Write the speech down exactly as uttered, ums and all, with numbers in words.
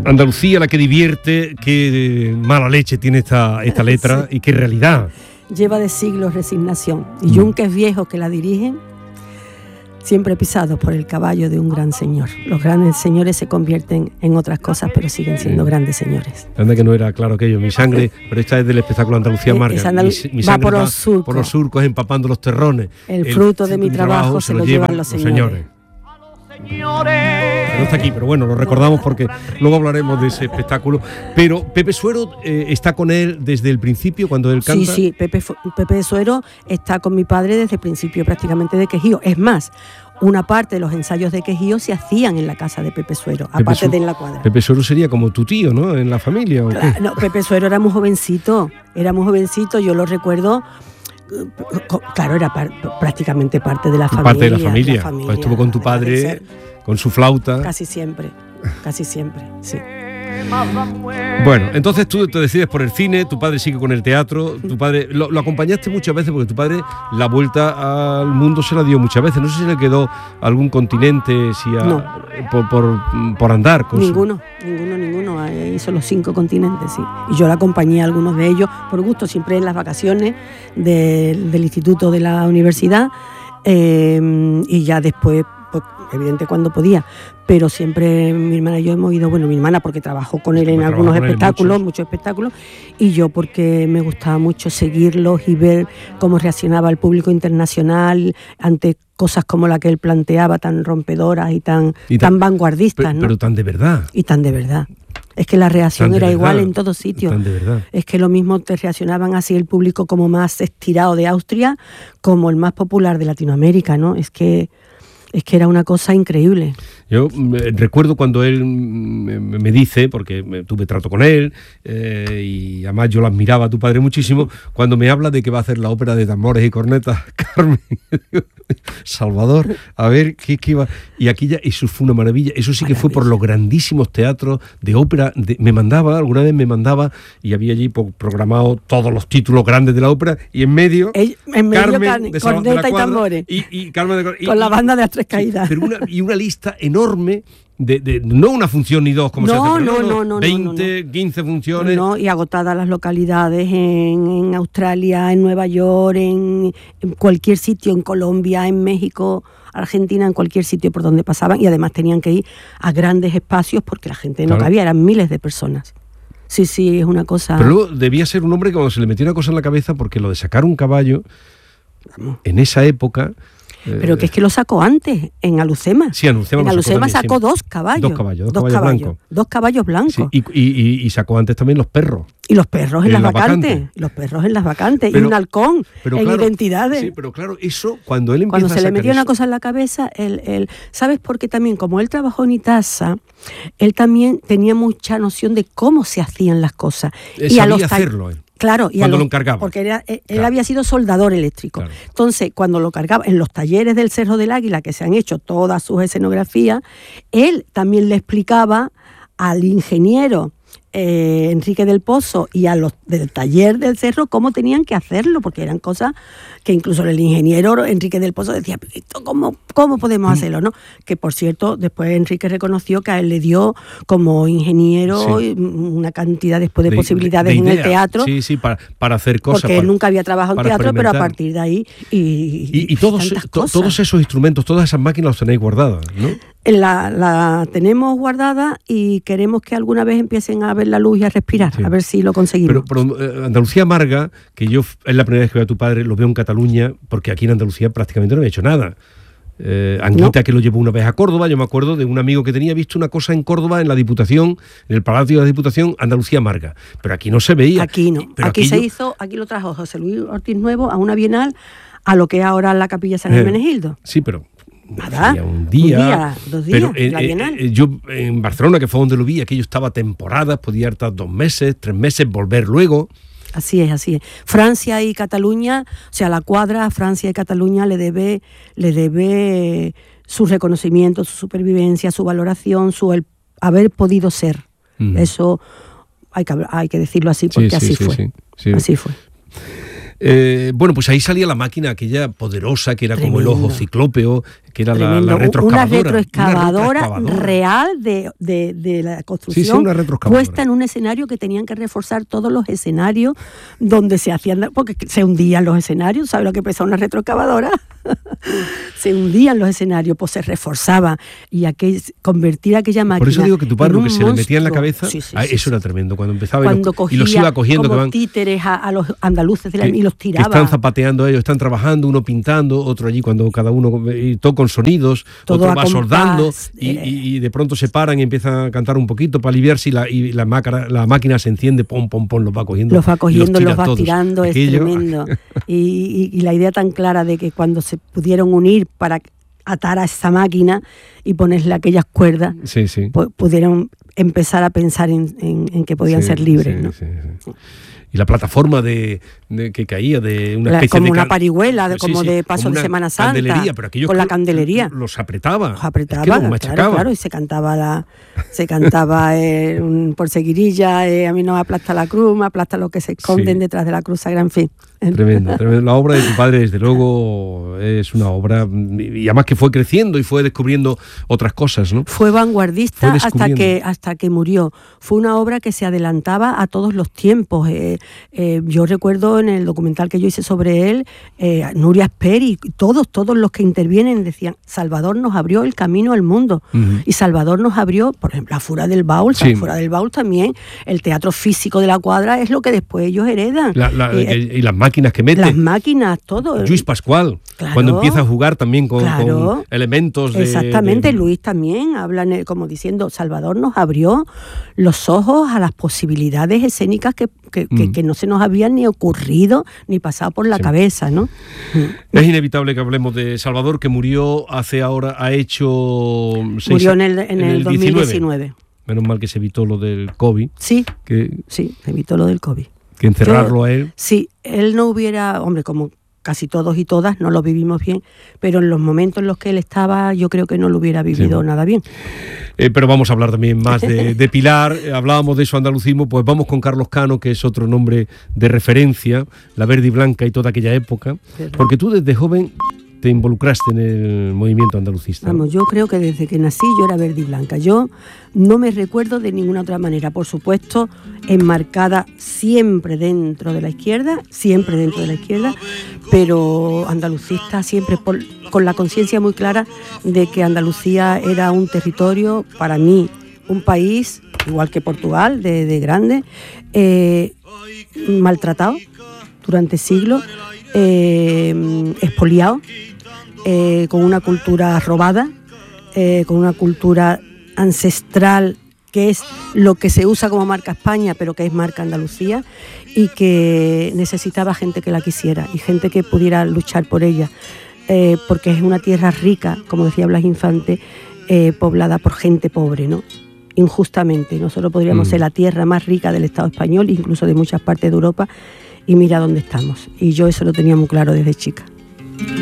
Andalucía, la que divierte, qué mala leche tiene esta, esta letra sí. Y qué realidad. Lleva de siglos resignación y yunques viejos que la dirigen, siempre pisados por el caballo de un gran señor. Los grandes señores se convierten en otras cosas, pero siguen siendo grandes señores. Anda que no era claro aquello, mi sangre, pero esta es del espectáculo Andalucía Marga. Andal... mi, mi va por los surcos. Por los surcos, empapando los terrones. El fruto el, de mi trabajo, trabajo se lo llevan los señores. señores. No está aquí, pero bueno, lo recordamos porque luego hablaremos de ese espectáculo. Pero Pepe Suero eh, está con él desde el principio, cuando él canta. Sí, sí, Pepe, Pepe Suero está con mi padre desde el principio prácticamente de Quejío. Es más, una parte de los ensayos de Quejío se hacían en la casa de Pepe Suero, Pepe aparte Su- de en la cuadra. Pepe Suero sería como tu tío, ¿no? En la familia, ¿o claro, qué? No, Pepe Suero era muy jovencito, era muy jovencito, yo lo recuerdo. Claro, era par- prácticamente parte de la familia. Parte de la familia. La familia pues estuvo con tu padre, con su flauta. Casi siempre, casi siempre, sí. Bueno, entonces tú te decides por el cine, tu padre sigue con el teatro, tu padre lo, lo acompañaste muchas veces porque tu padre la vuelta al mundo se la dio muchas veces. No sé si le quedó algún continente si a, no. por, por, por andar. Con ninguno, su... ninguno, ninguno. Hizo los cinco continentes, sí. Y yo la acompañé a algunos de ellos por gusto, siempre en las vacaciones de, del instituto de la universidad eh, y ya después, pues, evidente cuando podía, pero siempre mi hermana y yo hemos ido, bueno, mi hermana porque trabajó con él en algunos espectáculos, muchos. muchos espectáculos, y yo porque me gustaba mucho seguirlos y ver cómo reaccionaba el público internacional ante cosas como la que él planteaba, tan rompedoras y tan, y tan, tan vanguardistas, pero, ¿no? Pero tan de verdad. Y tan de verdad. Es que la reacción era verdad, igual en todos sitios. Tan de verdad. Es que lo mismo te reaccionaban así el público como más estirado de Austria, como el más popular de Latinoamérica, ¿no? Es que Es que era una cosa increíble. Yo eh, recuerdo cuando él me, me dice, porque me, tuve trato con él, eh, y además yo lo admiraba a tu padre muchísimo, cuando me habla de que va a hacer la ópera de tambores y cornetas, Carmen, Salvador, a ver qué, qué iba. Y aquí ya, eso fue una maravilla. Eso sí que maravilla. Fue por los grandísimos teatros de ópera. De, me mandaba, alguna vez me mandaba, y había allí programado todos los títulos grandes de la ópera, y en medio, el, en medio Carmen, can, de corneta de la y Cuadra, tambores. Y, y Carmen de, y, con la y, banda de las tres caídas. Sí, pero una, y una lista enorme. De, de, no una función ni dos como no, se hace, no, pero no, no, veinte, no, no. quince funciones. No, y agotadas las localidades en, en Australia, en Nueva York, en, en cualquier sitio, en Colombia, en México, Argentina, en cualquier sitio por donde pasaban, y además tenían que ir a grandes espacios porque la gente no claro. cabía, eran miles de personas. Sí, sí, es una cosa... Pero luego debía ser un hombre que cuando se le metió una cosa en la cabeza, porque lo de sacar un caballo, Vamos. en esa época... Pero que es que lo sacó antes, en Alucema. Sí, en Alucema, en lo Alucema sacó, sacó también, dos caballos. Dos caballos, dos, dos caballos, caballos blancos. Dos caballos blancos. Sí, y, y, y sacó antes también los perros. Y los perros en, en las la vacantes. Vacante. Los perros en las vacantes. Pero, y un halcón pero en claro, identidades. Sí, pero claro, eso cuando él empieza Cuando se a le metió eso, una cosa en la cabeza, él, él, ¿sabes por qué también? Como él trabajó en Itasa, él también tenía mucha noción de cómo se hacían las cosas. Eh, y sabía a los hacerlo, él. Claro, y cuando los, lo encargaba. Porque era, él claro. había sido soldador eléctrico. Claro. Entonces, cuando lo cargaba en los talleres del Cerro del Águila, que se han hecho todas sus escenografías, él también le explicaba al ingeniero eh, Enrique del Pozo y a los del taller del Cerro cómo tenían que hacerlo, porque eran cosas que incluso el ingeniero Enrique del Pozo decía, ¿cómo, cómo podemos hacerlo? ¿No? Que por cierto, después Enrique reconoció que a él le dio como ingeniero sí. una cantidad después de, de posibilidades de, de en el teatro. Sí, sí, para, para hacer cosas. Porque para, él nunca había trabajado en teatro, pero a partir de ahí... Y, y, y todos, to, todos esos instrumentos, todas esas máquinas los tenéis guardadas, ¿no? La, la tenemos guardada y queremos que alguna vez empiecen a ver la luz y a respirar, sí. a ver si lo conseguimos. Pero, pero eh, Andalucía Marga, que yo es la primera vez que veo a tu padre, lo veo en Cataluña, porque aquí en Andalucía prácticamente no he hecho nada. Eh, Anguita, no. que lo llevó una vez a Córdoba, yo me acuerdo de un amigo que tenía visto una cosa en Córdoba, en la Diputación, en el Palacio de la Diputación, Andalucía Marga, pero aquí no se veía. Aquí no, pero aquí, aquí se yo... hizo, aquí lo trajo José Luis Ortiz Nuevo a una bienal, a lo que es ahora la Capilla San eh, Hermenegildo. Sí, pero... Nada, un día, un día dos días, pero eh, la Bienal. Eh, yo en Barcelona, que fue donde lo vi, aquello estaba temporadas, podía estar dos meses, tres meses, volver luego. Así es, así es. Francia y Cataluña, o sea, la cuadra a Francia y Cataluña le debe, le debe su reconocimiento, su supervivencia, su valoración, su el haber podido ser. Mm. Eso hay que, hay que decirlo así, porque sí, sí, así, sí, fue. Sí, sí. así fue. Eh, bueno, pues ahí salía la máquina aquella poderosa que era Tremendo. Como el ojo ciclópeo, que era la, la retroexcavadora. Una retroexcavadora, una retroexcavadora real de, de, de la construcción, sí, sí, una retroexcavadora. Puesta en un escenario que tenían que reforzar todos los escenarios donde se hacían, porque se hundían los escenarios, ¿sabes lo que pesa una retroexcavadora? Se hundían los escenarios, pues se reforzaba y aquel, convertir aquella máquina. Por eso digo que tu padre lo que se le metía en la cabeza, sí, sí, ah, sí, eso sí. era tremendo, cuando empezaba cuando y, lo, y los iba cogiendo. Como que van, títeres a, a los andaluces de la, que, y los tiraba. Que están zapateando ellos, están trabajando, uno pintando, otro allí cuando cada uno, y todo con sonidos, todo otro va compás, soldando y, eh, y, y de pronto se paran y empiezan a cantar un poquito para aliviarse y la, y la, máquina, la máquina se enciende, pom, pom, pom, los va cogiendo. Los va cogiendo, los, los va todos. tirando, Aquello, es tremendo. y, y, y la idea tan clara de que cuando se pudieron unir para atar a esa máquina y ponerle aquellas cuerdas, sí, sí. Pu- pudieron empezar a pensar en, en, en que podían sí, ser libres, sí, ¿no? Sí, sí. Y la plataforma de, de que caía de una especie la, como de una cal... parihuela, de, como sí, sí, de paso como de Semana Santa, candelería, pero aquellos con la candelería, los apretaba, los apretaba, es que los machacaba. Claro, claro, y se cantaba la, se cantaba eh, un, por seguirilla, eh, a mí no me aplasta la cruz, me aplasta lo que se esconden sí. detrás de la cruz sagrada, en fin. Tremendo, tremendo. La obra de tu padre, desde luego, es una obra, y además que fue creciendo y fue descubriendo otras cosas, ¿no? Fue vanguardista fue hasta que hasta que murió. Fue una obra que se adelantaba a todos los tiempos. Eh, eh, yo recuerdo en el documental que yo hice sobre él, eh, Nuria Esperi, todos, todos los que intervienen decían, Salvador nos abrió el camino al mundo. Uh-huh. Y Salvador nos abrió, por ejemplo, la Fura del Baúl, sí. la Fura del Baúl también, el teatro físico de la Cuadra es lo que después ellos heredan. La, la, eh, y las máquinas que mete. Las máquinas, todo. Luis Pascual, claro, cuando empieza a jugar también con, claro, con elementos de... Exactamente, de... Luis también habla como diciendo, Salvador nos abrió los ojos a las posibilidades escénicas que, que, mm. que, que no se nos habían ni ocurrido ni pasado por la sí. cabeza, ¿no? Es inevitable que hablemos de Salvador, que murió hace ahora, ha hecho... Seis, murió en el, en en el, el dos mil diecinueve. Menos mal que se evitó lo del COVID. Sí, que, sí, se evitó lo del COVID. Que encerrarlo Yo, a él. Sí, él no hubiera, hombre, como casi todos y todas, no lo vivimos bien, pero en los momentos en los que él estaba, yo creo que no lo hubiera vivido sí. nada bien. Eh, pero vamos a hablar también más de, de Pilar, hablábamos de su andalucismo, pues vamos con Carlos Cano, que es otro nombre de referencia, la verde y blanca y toda aquella época, ¿verdad? Porque tú desde joven te involucraste en el movimiento andalucista. Vamos, yo creo que desde que nací yo era verde y blanca. Yo no me recuerdo de ninguna otra manera. Por supuesto, enmarcada siempre dentro de la izquierda, siempre dentro de la izquierda, pero andalucista siempre por, con la conciencia muy clara de que Andalucía era un territorio, para mí, un país, igual que Portugal, de, de grande, eh, maltratado durante siglos, eh, expoliado, eh, con una cultura robada, eh, con una cultura ancestral que es lo que se usa como marca España, pero que es marca Andalucía, y que necesitaba gente que la quisiera y gente que pudiera luchar por ella, eh, porque es una tierra rica, como decía Blas Infante, eh, poblada por gente pobre, ¿no? Injustamente. Nosotros podríamos mm. ser la tierra más rica del Estado español, incluso de muchas partes de Europa, y mira dónde estamos. Y yo eso lo tenía muy claro desde chica.